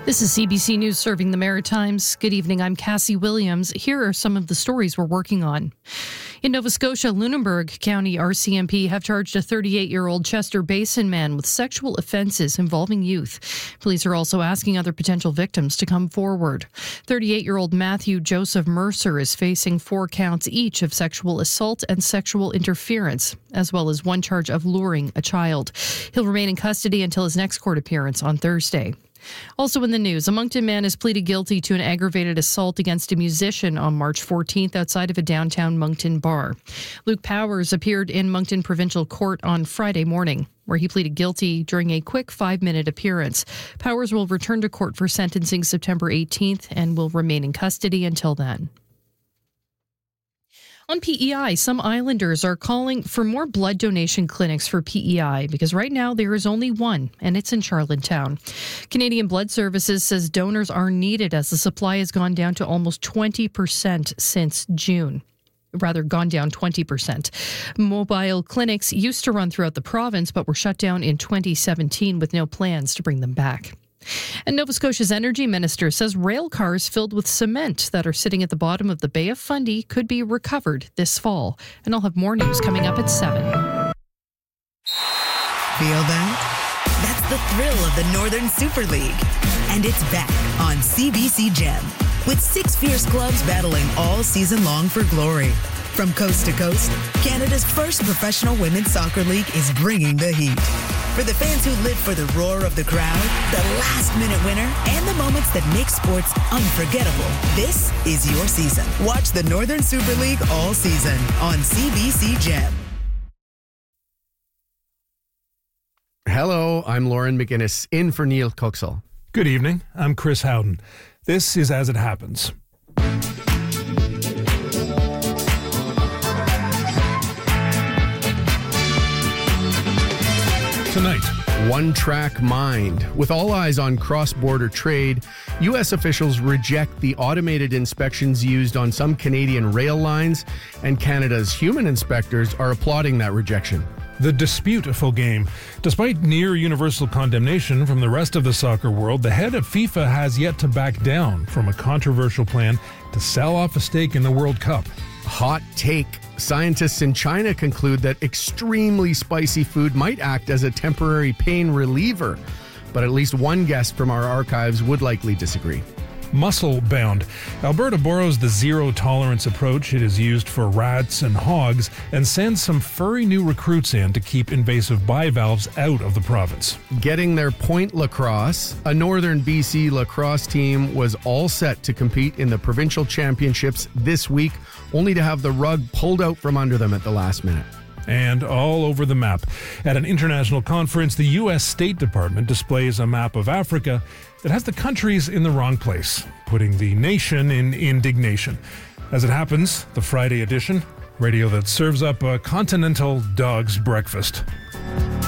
This is CBC News serving the Maritimes. Good evening, I'm Cassie Williams. Here are some of the stories we're working on. In Nova Scotia, Lunenburg County RCMP have charged a 38-year-old Chester Basin man with sexual offences involving youth. Police are also asking other potential victims to come forward. 38-year-old Matthew Joseph Mercer is facing 4 counts each of sexual assault and sexual interference, as well as 1 charge of luring a child. He'll remain in custody until his next court appearance on Thursday. Also in the news, a Moncton man has pleaded guilty to an aggravated assault against a musician on March 14th outside of a downtown Moncton bar. Luke Powers appeared in Moncton Provincial Court on Friday morning, where he pleaded guilty during a quick 5-minute appearance. Powers will return to court for sentencing September 18th and will remain in custody until then. On PEI, some islanders are calling for more blood donation clinics for PEI because right now there is only one, and it's in Charlottetown. Canadian Blood Services says donors are needed as the supply has gone down to almost 20% since June. Rather, gone down 20%. Mobile clinics used to run throughout the province but were shut down in 2017 with no plans to bring them back. And Nova Scotia's energy minister says rail cars filled with cement that are sitting at the bottom of the Bay of Fundy could be recovered this fall. And I'll have more news coming up at 7. Feel that? That's the thrill of the Northern Super League. And it's back on CBC Gem, with 6 fierce clubs battling all season long for glory. From coast to coast, Canada's first professional women's soccer league is bringing the heat. For the fans who live for the roar of the crowd, the last-minute winner, and the moments that make sports unforgettable, this is your season. Watch the Northern Super League all season on CBC Gem. Hello, I'm Lauren McGinnis, in for Neil Coxall. Good evening, I'm Chris Howden. This is As It Happens. Tonight, One-track mind. With all eyes on cross-border trade, U.S. officials reject the automated inspections used on some Canadian rail lines, and Canada's human inspectors are applauding that rejection. the disputeful game. Despite near universal condemnation from the rest of the soccer world, the head of FIFA has yet to back down from a controversial plan to sell off a stake in the World Cup. Hot take. Scientists in China conclude that extremely spicy food might act as a temporary pain reliever, but at least one guest from our archives would likely disagree. Muscle bound. Alberta borrows the zero-tolerance approach it has used for rats and hogs and sends some furry new recruits in to keep invasive bivalves out of the province. Getting their point lacrosse, a northern BC lacrosse team was all set to compete in the provincial championships this week, only to have the rug pulled out from under them at the last minute. And all over the map. At an international conference, the U.S. State Department displays a map of Africa that has the countries in the wrong place, putting the nation in indignation. As it happens, the Friday edition, radio that serves up a continental dog's breakfast.